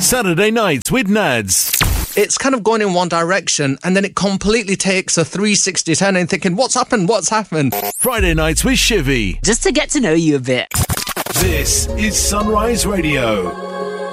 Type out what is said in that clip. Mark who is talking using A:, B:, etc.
A: Saturday nights with Nads.
B: It's kind of going in one direction and then it completely takes a 360 turn and thinking, what's happened?
A: Friday nights with Shivy.
C: Just to get to know you a bit.
A: This is Sunrise Radio.